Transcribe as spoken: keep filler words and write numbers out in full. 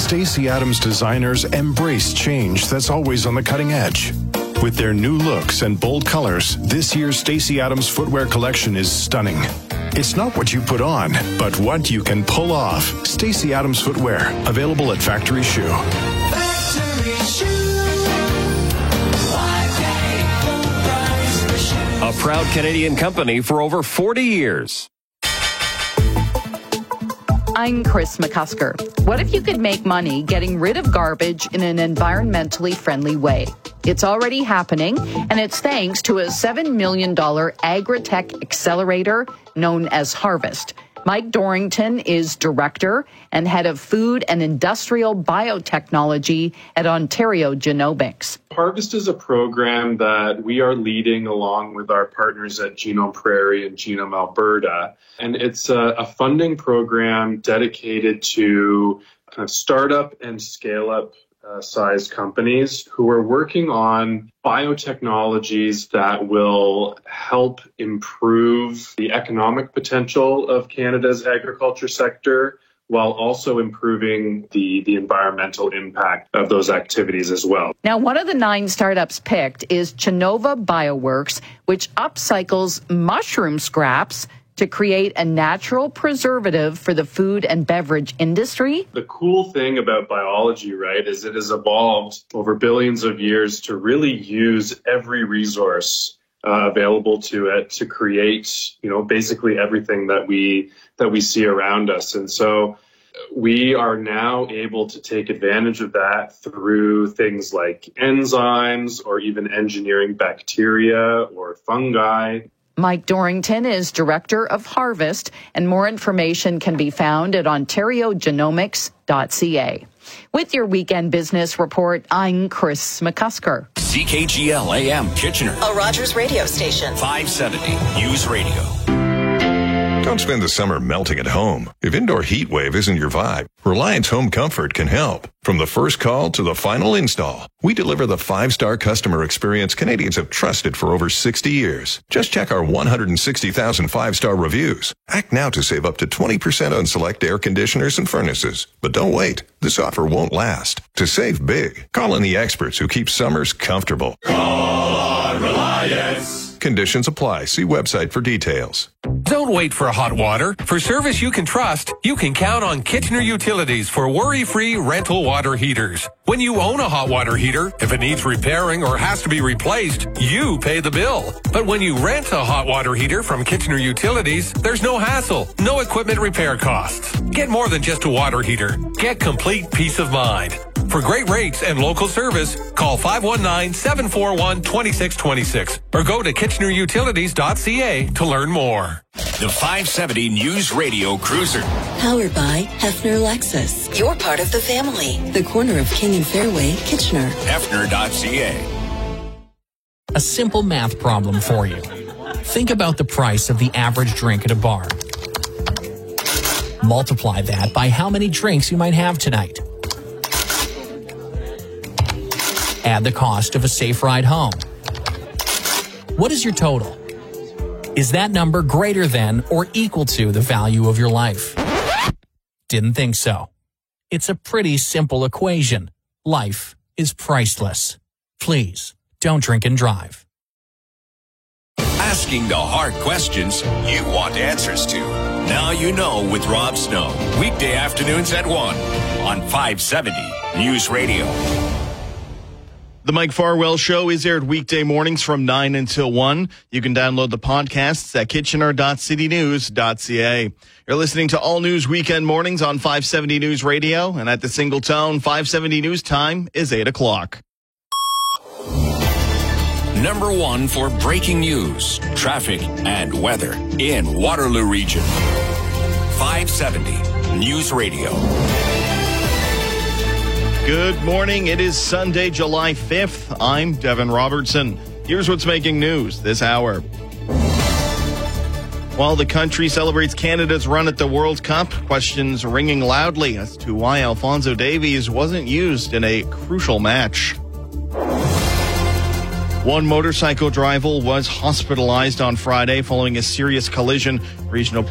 Stacy Adams designers embrace change that's always on the cutting edge. With their new looks and bold colors, this year's Stacy Adams footwear collection is stunning. It's not what you put on, but what you can pull off. Stacy Adams Footwear, available at Factory Shoe. Factory Shoe. A proud Canadian company for over forty years. I'm Chris McCusker. What if you could make money getting rid of garbage in an environmentally friendly way? It's already happening, and it's thanks to a seven million dollars agri-tech accelerator known as Harvest. Mike Dorrington is director and head of food and industrial biotechnology at Ontario Genomics. Harvest is a program that we are leading along with our partners at Genome Prairie and Genome Alberta. And it's a, a funding program dedicated to kind of startup and scale-up uh, size companies who are working on biotechnologies that will help improve the economic potential of Canada's agriculture sector, while also improving the, the environmental impact of those activities as well. Now, one of the nine startups picked is Chinova Bioworks, which upcycles mushroom scraps to create a natural preservative for the food and beverage industry. The cool thing about biology, right, is it has evolved over billions of years to really use every resource uh, available to it to create, you know, basically everything that we that we see around us. And so we are now able to take advantage of that through things like enzymes or even engineering bacteria or fungi. Mike Dorrington is director of Harvest, and more information can be found at ontario genomics dot c a. With your weekend business report, I'm Chris McCusker. C K G L A M Kitchener, a Rogers radio station. five seventy News Radio. Don't spend the summer melting at home. If indoor heat wave isn't your vibe, Reliance Home Comfort can help. From the first call to the final install, we deliver the five-star customer experience Canadians have trusted for over sixty years. Just check our one hundred sixty thousand five-star reviews. Act now to save up to twenty percent on select air conditioners and furnaces. But don't wait. This offer won't last. To save big, call in the experts who keep summers comfortable. Call on Reliance. Conditions apply. See website for details. Don't wait for hot water. For service you can trust, you can count on Kitchener Utilities for worry-free rental water heaters. When you own a hot water heater, if it needs repairing or has to be replaced, you pay the bill. But when you rent a hot water heater from Kitchener Utilities, there's no hassle, no equipment repair costs. Get more than just a water heater. Get complete peace of mind. For great rates and local service, call five one nine, seven four one, two six two six or go to kitchener utilities dot c a to learn more. The five seventy News Radio Cruiser. Powered by Hefner Lexus. You're part of the family. The corner of King and Fairway, Kitchener. Hefner dot c a. A simple math problem for you. Think about the price of the average drink at a bar. Multiply that by how many drinks you might have tonight. Add the cost of a safe ride home. What is your total? Is that number greater than or equal to the value of your life? Didn't think so. It's a pretty simple equation. Life is priceless. Please, don't drink and drive. Asking the hard questions you want answers to. Now you know with Rob Snow. Weekday afternoons at one on five seventy News Radio. The Mike Farwell Show is aired weekday mornings from nine until one. You can download the podcasts at kitchener dot city news dot c a. You're listening to All News Weekend Mornings on five seventy News Radio, and at the single tone, five seventy News time is eight o'clock. Number one for breaking news, traffic, and weather in Waterloo Region. five seventy News Radio. Good morning. It is Sunday, July fifth. I'm Devin Robertson. Here's what's making news this hour. While the country celebrates Canada's run at the World Cup, questions ringing loudly as to why Alphonso Davies wasn't used in a crucial match. One motorcycle driver was hospitalized on Friday following a serious collision. Regional